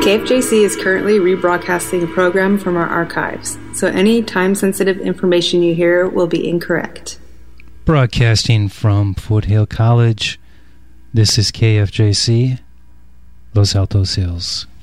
KFJC is currently rebroadcasting a program from our archives, so any time-sensitive information you hear will be incorrect. Broadcasting from Foothill College, this is KFJC, Los Altos Hills.